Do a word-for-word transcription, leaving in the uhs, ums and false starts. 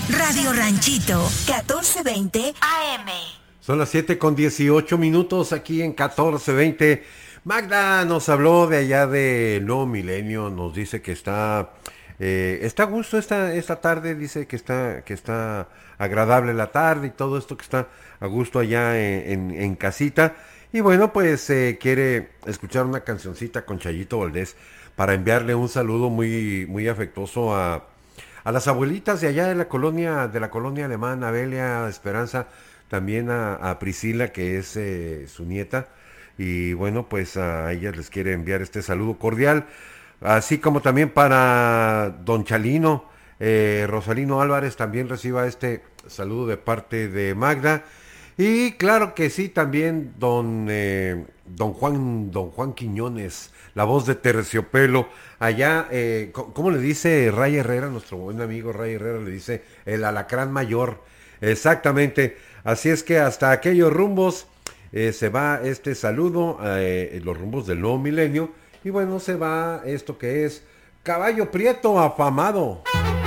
Radio Ranchito, catorce veinte A M. Son las siete con dieciocho minutos aquí en catorce veinte. Magda nos habló de allá de Nuevo Milenio, nos dice que está eh, está a gusto esta, esta tarde, dice que está, que está agradable la tarde y todo esto, que está a gusto allá en, en, en casita. Y bueno, pues eh, quiere escuchar una cancioncita con Chayito Valdés para enviarle un saludo muy, muy afectuoso a, a las abuelitas de allá de la colonia, de la colonia alemana, Abelia, Esperanza, también a, a Priscila, que es eh, su nieta. Y bueno, pues a ellas les quiere enviar este saludo cordial, así como también para don Chalino, eh, Rosalino Álvarez también reciba este saludo de parte de Magda. Y claro que sí, también don, eh, don Juan, don Juan Quiñones, la voz de Terciopelo, allá, eh, ¿cómo le dice Ray Herrera, nuestro buen amigo Ray Herrera? Le dice el alacrán mayor, exactamente. Así es que hasta aquellos rumbos eh, se va este saludo, eh, los rumbos del nuevo milenio, y bueno, se va esto que es Caballo Prieto afamado.